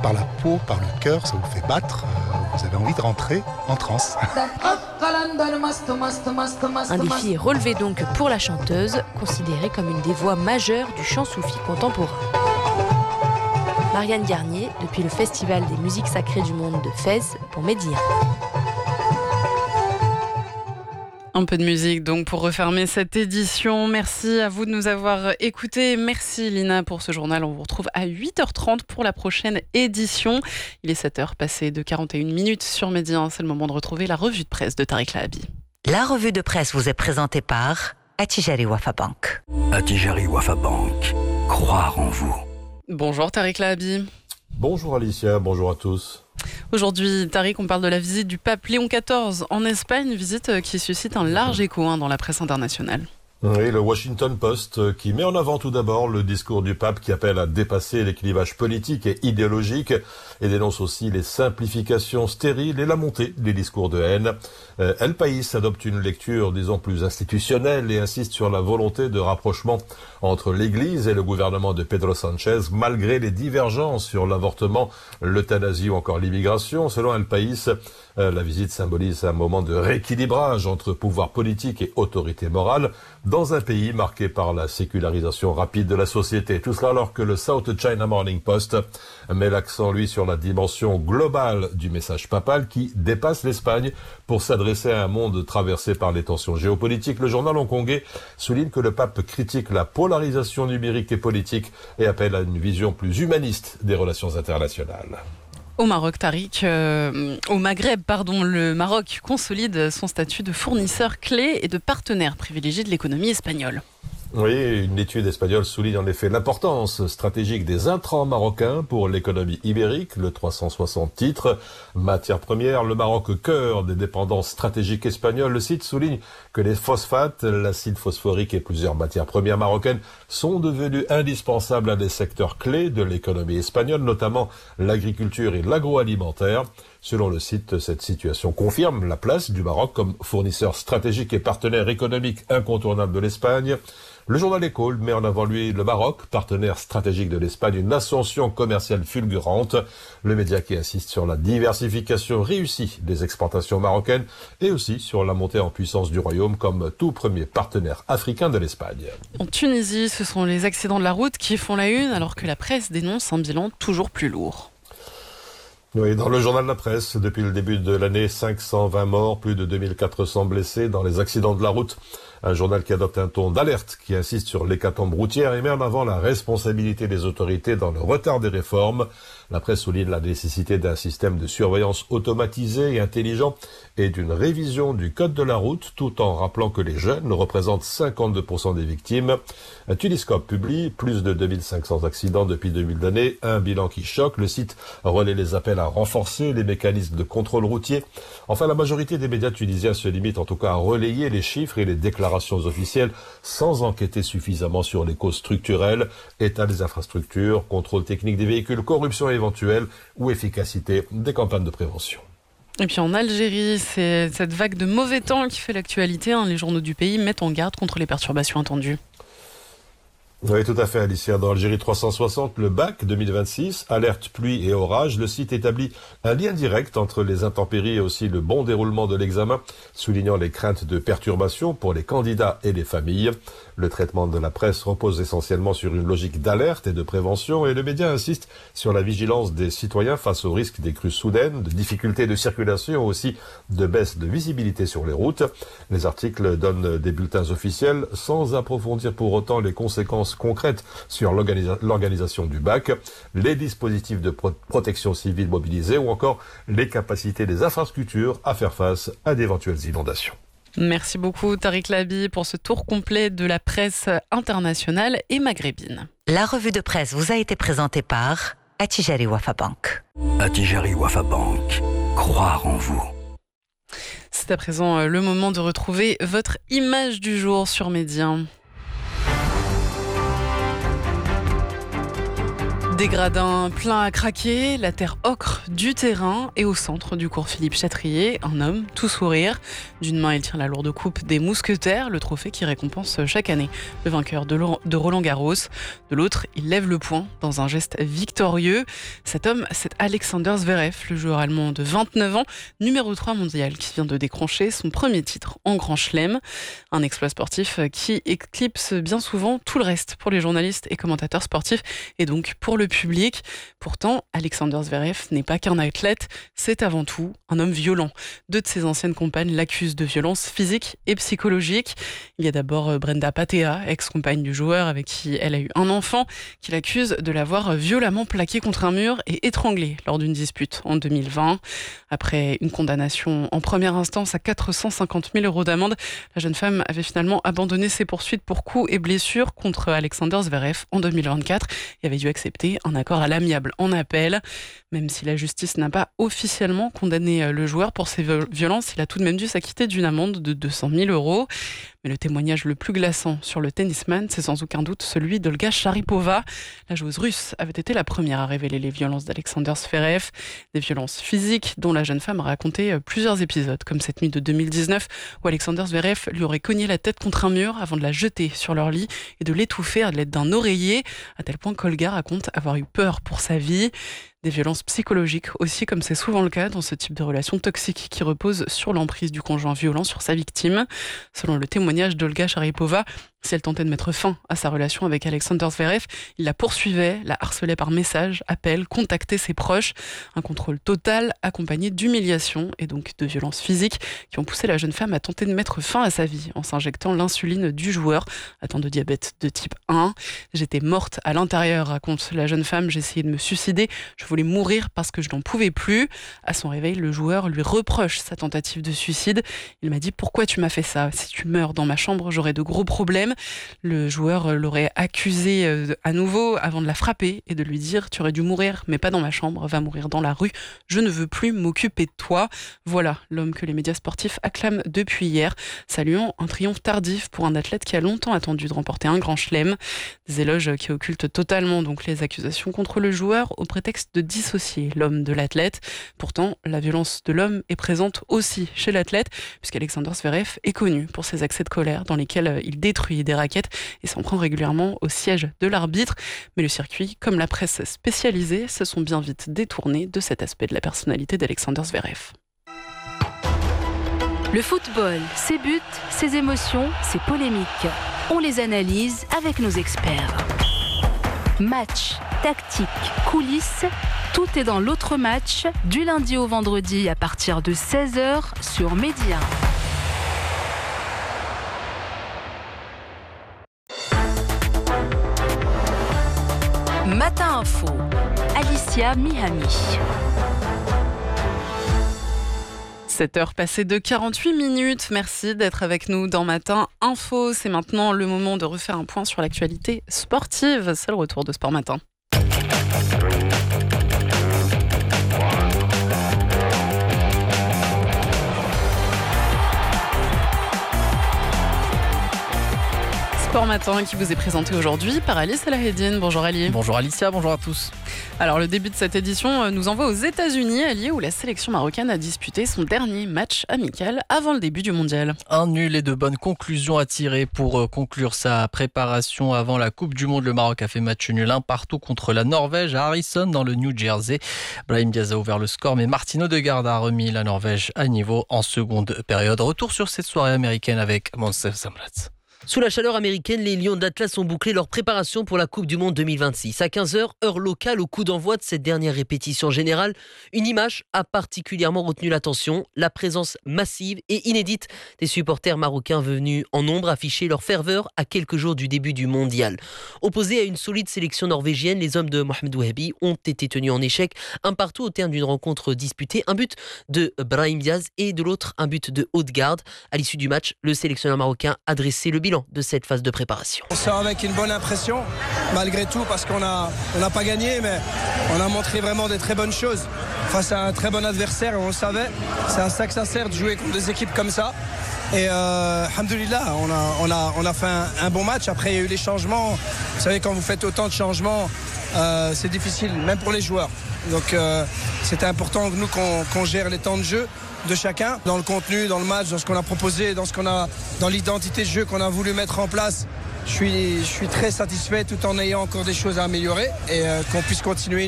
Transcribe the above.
par la peau, par le cœur, ça vous fait battre, vous avez envie de rentrer en transe. Un défi est relevé donc pour la chanteuse, considérée comme une des voix majeures du chant soufi contemporain. Marianne Garnier, depuis le Festival des musiques sacrées du monde de Fès pour Média. Un peu de musique donc pour refermer cette édition. Merci à vous de nous avoir écoutés. Merci Lina pour ce journal. On vous retrouve à 8h30 pour la prochaine édition. Il est 7h passé de 41 minutes sur Média. C'est le moment de retrouver la revue de presse de Tariq Lahabi. La revue de presse vous est présentée par Attijari Wafa Bank. Attijari Wafa Bank. Croire en vous. Bonjour Tariq Lahabi. Bonjour Alicia, bonjour à tous. Aujourd'hui, Tariq, on parle de la visite du pape Léon XIV en Espagne, visite qui suscite un large écho dans la presse internationale. Oui, le Washington Post qui met en avant tout d'abord le discours du pape qui appelle à dépasser les clivages politiques et idéologiques et dénonce aussi les simplifications stériles et la montée des discours de haine. El País adopte une lecture, disons, plus institutionnelle et insiste sur la volonté de rapprochement entre l'Église et le gouvernement de Pedro Sánchez, malgré les divergences sur l'avortement, l'euthanasie ou encore l'immigration. Selon El País, la visite symbolise un moment de rééquilibrage entre pouvoir politique et autorité morale dans un pays marqué par la sécularisation rapide de la société. Tout cela alors que le South China Morning Post met l'accent, lui, sur la dimension globale du message papal qui dépasse l'Espagne pour s'adresser à un monde traversé par les tensions géopolitiques. Le journal hongkongais souligne que le pape critique la polarisation numérique et politique et appelle à une vision plus humaniste des relations internationales. Au Maroc, Tariq, au Maghreb, le Maroc consolide son statut de fournisseur clé et de partenaire privilégié de l'économie espagnole. Oui, une étude espagnole souligne en effet l'importance stratégique des intrants marocains pour l'économie ibérique. Le 360 titre, matières premières, le Maroc cœur des dépendances stratégiques espagnoles. Le site souligne que les phosphates, l'acide phosphorique et plusieurs matières premières marocaines sont devenus indispensables à des secteurs clés de l'économie espagnole, notamment l'agriculture et l'agroalimentaire. Selon le site, cette situation confirme la place du Maroc comme fournisseur stratégique et partenaire économique incontournable de l'Espagne. Le journal Écho met en avant, lui, le Maroc, partenaire stratégique de l'Espagne, une ascension commerciale fulgurante. Le média qui insiste sur la diversification réussie des exportations marocaines et aussi sur la montée en puissance du royaume comme tout premier partenaire africain de l'Espagne. En Tunisie, ce sont les accidents de la route qui font la une alors que la presse dénonce un bilan toujours plus lourd. Oui, dans le journal La Presse, depuis le début de l'année, 520 morts, plus de 2400 blessés dans les accidents de la route. Un journal qui adopte un ton d'alerte, qui insiste sur l'hécatombe routière et met en avant la responsabilité des autorités dans le retard des réformes. La presse souligne la nécessité d'un système de surveillance automatisé et intelligent et d'une révision du code de la route, tout en rappelant que les jeunes représentent 52% des victimes. Un Tuniscope publie plus de 2500 accidents depuis 2000 années, un bilan qui choque. Le site relaie les appels à renforcer les mécanismes de contrôle routier. Enfin, la majorité des médias tunisiens se limitent en tout cas à relayer les chiffres et les déclarations officielles sans enquêter suffisamment sur les causes structurelles, état des infrastructures, contrôle technique des véhicules, corruption éventuelle ou efficacité des campagnes de prévention. Et puis en Algérie, c'est cette vague de mauvais temps qui fait l'actualité. Les journaux du pays mettent en garde contre les perturbations attendues. Oui, tout à fait, Alicia. Dans Algérie 360, le bac 2026, alerte pluie et orage, le site établit un lien direct entre les intempéries et aussi le bon déroulement de l'examen, soulignant les craintes de perturbations pour les candidats et les familles. Le traitement de la presse repose essentiellement sur une logique d'alerte et de prévention et le média insiste sur la vigilance des citoyens face au risque des crues soudaines, de difficultés de circulation, aussi de baisse de visibilité sur les routes. Les articles donnent des bulletins officiels sans approfondir pour autant les conséquences concrètes sur l'organisation du bac, les dispositifs de protection civile mobilisés ou encore les capacités des infrastructures à faire face à d'éventuelles inondations. Merci beaucoup Tariq Lahabi pour ce tour complet de la presse internationale et maghrébine. La revue de presse vous a été présentée par Attijari Wafa Bank. Attijari Wafa Bank. Croire en vous. C'est à présent le moment de retrouver votre image du jour sur Média. Des gradins pleins à craquer, la terre ocre du terrain et au centre du cours Philippe Chatrier, un homme tout sourire. D'une main, il tient la lourde coupe des Mousquetaires, le trophée qui récompense chaque année le vainqueur de Roland-Garros. De l'autre, il lève le poing dans un geste victorieux. Cet homme, c'est Alexander Zverev, le joueur allemand de 29 ans, numéro 3 mondial, qui vient de décrocher son premier titre en Grand Chelem. Un exploit sportif qui éclipse bien souvent tout le reste pour les journalistes et commentateurs sportifs et donc pour le public. Pourtant, Alexander Zverev n'est pas qu'un athlète, c'est avant tout un homme violent. Deux de ses anciennes compagnes l'accusent de violence physique et psychologique. Il y a d'abord Brenda Patea, ex-compagne du joueur avec qui elle a eu un enfant, qui l'accuse de l'avoir violemment plaqué contre un mur et étranglé lors d'une dispute en 2020. Après une condamnation en première instance à 450 000 € d'amende, la jeune femme avait finalement abandonné ses poursuites pour coups et blessures contre Alexander Zverev en 2024 et avait dû accepter un accord à l'amiable en appel. Même si la justice n'a pas officiellement condamné le joueur pour ses violences, il a tout de même dû s'acquitter d'une amende de 200 000 €. Mais le témoignage le plus glaçant sur le tennisman, c'est sans aucun doute celui d'Olga Sharipova. La joueuse russe avait été la première à révéler les violences d'Alexander Zverev. Des violences physiques dont la jeune femme a raconté plusieurs épisodes, comme cette nuit de 2019 où Alexander Zverev lui aurait cogné la tête contre un mur avant de la jeter sur leur lit et de l'étouffer à l'aide d'un oreiller, à tel point qu'Olga raconte avoir eu peur pour sa vie. Des violences psychologiques aussi, comme c'est souvent le cas dans ce type de relation toxique qui repose sur l'emprise du conjoint violent sur sa victime. Selon le témoignage d'Olga Sharipova, si elle tentait de mettre fin à sa relation avec Alexander Zverev, il la poursuivait, la harcelait par message, appel, contactait ses proches. Un contrôle total accompagné d'humiliation et donc de violences physiques qui ont poussé la jeune femme à tenter de mettre fin à sa vie en s'injectant l'insuline du joueur atteint de diabète de type 1. J'étais morte à l'intérieur, raconte la jeune femme, j'ai essayé de me suicider, je voulais mourir parce que je n'en pouvais plus. À son réveil, le joueur lui reproche sa tentative de suicide. Il m'a dit « Pourquoi tu m'as fait ça ? Si tu meurs dans ma chambre, j'aurai de gros problèmes. » Le joueur l'aurait accusé à nouveau avant de la frapper et de lui dire « Tu aurais dû mourir, mais pas dans ma chambre, va mourir dans la rue. Je ne veux plus m'occuper de toi. » Voilà l'homme que les médias sportifs acclament depuis hier, saluant un triomphe tardif pour un athlète qui a longtemps attendu de remporter un grand chelem. Des éloges qui occultent totalement donc les accusations contre le joueur au prétexte de dissocier l'homme de l'athlète. Pourtant, la violence de l'homme est présente aussi chez l'athlète, puisqu'Alexander Zverev est connu pour ses accès de colère dans lesquels il détruit des raquettes et s'en prend régulièrement au siège de l'arbitre. Mais le circuit, comme la presse spécialisée, se sont bien vite détournés de cet aspect de la personnalité d'Alexander Zverev. Le football, ses buts, ses émotions, ses polémiques. On les analyse avec nos experts. Match, tactique, coulisses, tout est dans l'autre match, du lundi au vendredi à partir de 16h sur Média. Matin Info, Alicia Mihami. 7h passées de 48 minutes. Merci d'être avec nous dans Matin Info. C'est maintenant le moment de refaire un point sur l'actualité sportive. C'est le retour de Sport Matin. Sport Matin qui vous est présenté aujourd'hui par Ali Salahedine. Bonjour Ali. Bonjour Alicia, bonjour à tous. Alors le début de cette édition nous envoie aux États-Unis, Ali, où la sélection marocaine a disputé son dernier match amical avant le début du mondial. Un nul et de bonnes conclusions à tirer pour conclure sa préparation avant la Coupe du Monde. Le Maroc a fait match nul 1-1 contre la Norvège à Harrison dans le New Jersey. Brahim Diaz a ouvert le score, mais Martin Odegaard a remis la Norvège à niveau en seconde période. Retour sur cette soirée américaine avec Monsef Samrat. Sous la chaleur américaine, les Lions d'Atlas ont bouclé leur préparation pour la Coupe du Monde 2026. À 15h, heure locale, au coup d'envoi de cette dernière répétition générale, une image a particulièrement retenu l'attention. La présence massive et inédite des supporters marocains venus en nombre afficher leur ferveur à quelques jours du début du mondial. Opposés à une solide sélection norvégienne, les hommes de Mohamed Wahabi ont été tenus en échec, un partout au terme d'une rencontre disputée. Un but de Brahim Diaz et de l'autre un but de Odegaard. À l'issue du match, le sélectionneur marocain a dressé le bilan de cette phase de préparation. On sort avec une bonne impression, malgré tout, parce qu'on n'a pas gagné, mais on a montré vraiment des très bonnes choses face à un très bon adversaire, et on le savait. C'est un sac ça sert de jouer contre des équipes comme ça. Et alhamdoulilah, on a fait un bon match. Après, il y a eu les changements. Vous savez, quand vous faites autant de changements, c'est difficile, même pour les joueurs. Donc c'était important que nous qu'on gère les temps de jeu de chacun, dans le contenu, dans le match, dans ce qu'on a proposé, dans l'identité de jeu qu'on a voulu mettre en place. Je suis très satisfait tout en ayant encore des choses à améliorer et qu'on puisse continuer